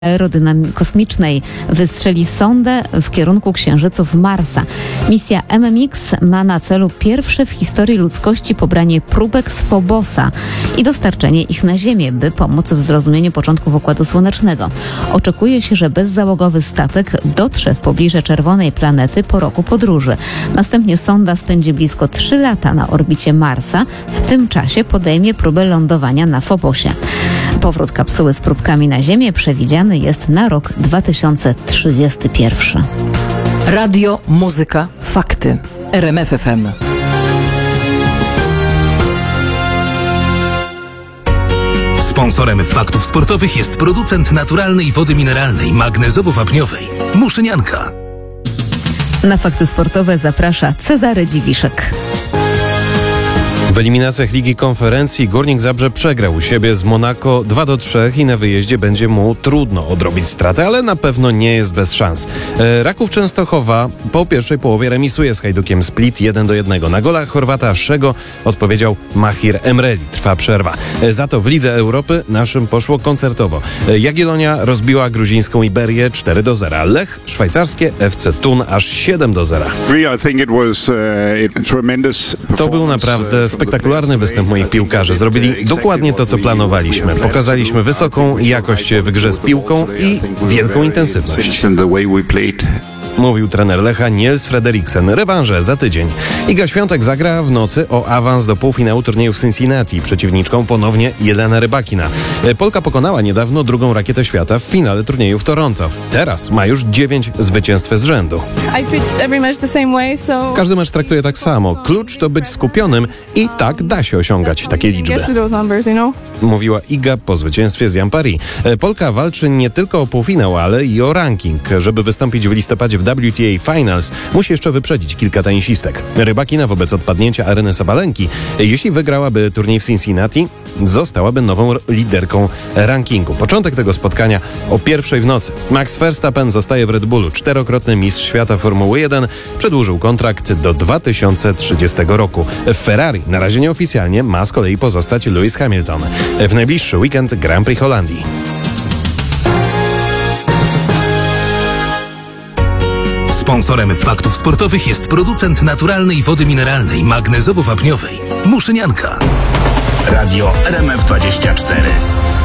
aerodynamiki kosmicznej wystrzeli sondę w kierunku księżyców Marsa. Misja MMX ma na celu pierwsze w historii ludzkości pobranie próbek z Phobosa i dostarczenie ich na Ziemię, by pomóc w zrozumieniu początków Układu Słonecznego. Oczekuje się, że bezzałogowy statek dotrze w pobliże czerwonej planety po roku podróży. Następnie sonda spędzi blisko 3 lata na orbicie Marsa. W tym czasie podejmie próbę lądowania na Phobosie. Powrót kapsuły z próbkami na Ziemię przewidziany jest na rok 2031. Radio, muzyka, fakty. RMF FM. Sponsorem faktów sportowych jest producent naturalnej wody mineralnej magnezowo-wapniowej Muszynianka. Na fakty sportowe zaprasza Cezary Dziwiszek. W eliminacjach Ligi Konferencji Górnik Zabrze przegrał u siebie z Monako 2-3 i na wyjeździe będzie mu trudno odrobić stratę, ale na pewno nie jest bez szans. Raków Częstochowa po pierwszej połowie remisuje z Hajdukiem Split 1-1. Na gola Chorwata Szego odpowiedział Mahir Emreli. Trwa przerwa. Za to w Lidze Europy naszym poszło koncertowo. Jagiellonia rozbiła gruzińską Iberię 4-0. Lech szwajcarskie FC Thun aż 7-0. To był naprawdę spektakularny występ moich piłkarzy. Zrobili dokładnie to, co planowaliśmy. Pokazaliśmy wysoką jakość w grze z piłką i wielką intensywność. Mówił trener Lecha Niels Frederiksen. Rewanże za tydzień. Iga Świątek zagra w nocy o awans do półfinału turnieju w Cincinnati. Przeciwniczką ponownie Jelena Rybakina. Polka pokonała niedawno drugą rakietę świata w finale turnieju w Toronto. Teraz ma już 9 zwycięstw z rzędu. Każdy mecz traktuje tak samo. Klucz to być skupionym i tak da się osiągać takie liczby. Mówiła Iga po zwycięstwie z Jampari. Polka walczy nie tylko o półfinał, ale i o ranking. Żeby wystąpić w listopadzie w WTA Finals, musi jeszcze wyprzedzić kilka tenisistek. Rybakina wobec odpadnięcia Aryny Sabalenki, jeśli wygrałaby turniej w Cincinnati, zostałaby nową liderką rankingu. Początek tego spotkania o 1:00 w nocy. Max Verstappen zostaje w Red Bullu. 4-krotny mistrz świata Formuły 1 przedłużył kontrakt do 2030 roku. W Ferrari na razie nieoficjalnie ma z kolei pozostać Lewis Hamilton. W najbliższy weekend Grand Prix Holandii. Sponsorem faktów sportowych jest producent naturalnej wody mineralnej magnezowo-wapniowej Muszynianka. Radio RMF 24.